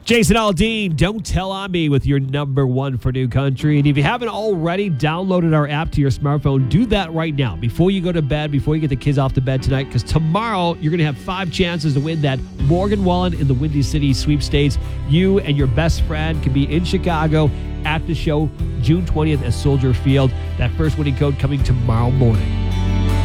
Jason Aldean, Don't Tell On Me with your number one for New Country. And if you haven't already downloaded our app to your smartphone, do that right now before you go to bed, before you get the kids off to bed tonight, because tomorrow you're going to have 5 chances to win that Morgan Wallen in the Windy City sweepstakes. You and your best friend can be in Chicago at the show June 20th at Soldier Field. That first winning code coming tomorrow morning.